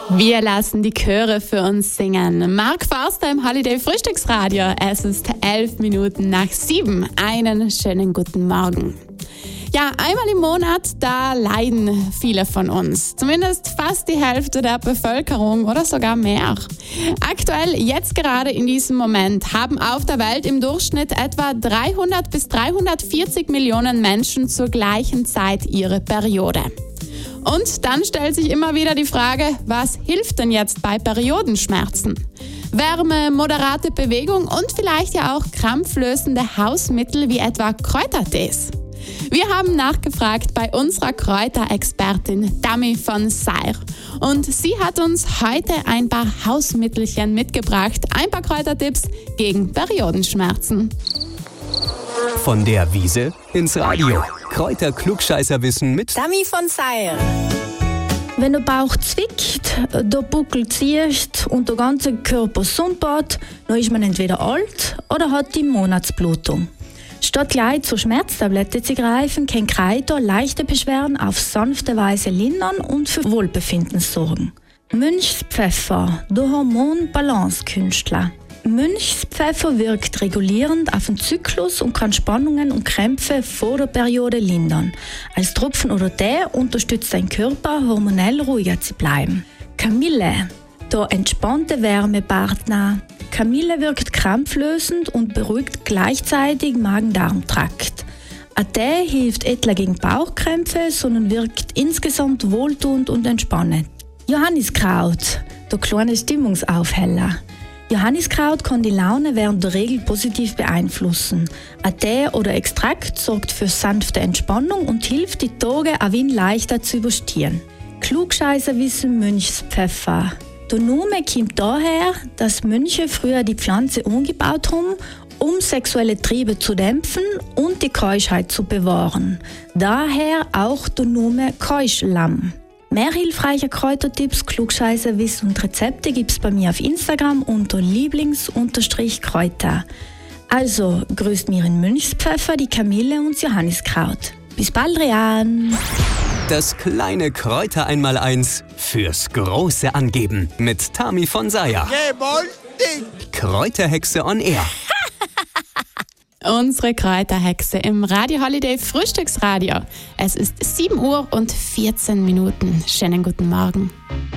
Wir lassen die Chöre für uns singen. Mark Forster im Holiday Frühstücksradio. Es ist 11 Minuten nach 7. Einen schönen guten Morgen. Ja, einmal im Monat, da leiden viele von uns. Zumindest fast die Hälfte der Bevölkerung oder sogar mehr. Aktuell, jetzt gerade in diesem Moment, haben auf der Welt im Durchschnitt etwa 300 bis 340 Millionen Menschen zur gleichen Zeit ihre Periode. Und dann stellt sich immer wieder die Frage, was hilft denn jetzt bei Periodenschmerzen? Wärme, moderate Bewegung und vielleicht ja auch krampflösende Hausmittel wie etwa Kräutertees. Wir haben nachgefragt bei unserer Kräuterexpertin Dami von Sayre. Und sie hat uns heute ein paar Hausmittelchen mitgebracht, ein paar Kräutertipps gegen Periodenschmerzen. Von der Wiese ins Radio. Kräuter-Klugscheißerwissen mit Dami von Sayre. Wenn der Bauch zwickt, der Buckel zieht und der ganze Körper sumpert, dann ist man entweder alt oder hat die Monatsblutung. Statt gleich zur Schmerztablette zu greifen, kann Kräuter leichte Beschwerden auf sanfte Weise lindern und für Wohlbefinden sorgen. Mönchspfeffer, der Hormonbalanzekünstler. Mönchspfeffer wirkt regulierend auf den Zyklus und kann Spannungen und Krämpfe vor der Periode lindern. Als Tropfen oder Tee unterstützt dein Körper, hormonell ruhiger zu bleiben. Kamille, der entspannte Wärmepartner. Kamille wirkt krampflösend und beruhigt gleichzeitig Magen-Darm-Trakt. Ein Tee hilft etwa gegen Bauchkrämpfe, sondern wirkt insgesamt wohltuend und entspannend. Johanniskraut, der kleine Stimmungsaufheller. Johanniskraut kann die Laune während der Regel positiv beeinflussen. Ein Tee oder Extrakt sorgt für sanfte Entspannung und hilft, die Tage ein wenig leichter zu überstehen. Klugscheißerwissen Mönchspfeffer. Der Name kommt daher, dass Mönche früher die Pflanze umgebaut haben, um sexuelle Triebe zu dämpfen und die Keuschheit zu bewahren. Daher auch der Name Keuschlamm. Mehr hilfreiche Kräutertipps, Klugscheißerwissen und Rezepte gibt's bei mir auf Instagram unter Lieblings_Kräuter. Also grüßt mir in Mönchspfeffer, die Kamille und das Johanniskraut. Bis bald, Rian! das kleine Kräuter-Einmaleins fürs große Angeben mit Tami von Sayre. Kräuterhexe on Air. Unsere Kräuterhexe im Radio Holiday Frühstücksradio. Es ist 7 Uhr und 14 Minuten. Schönen guten Morgen.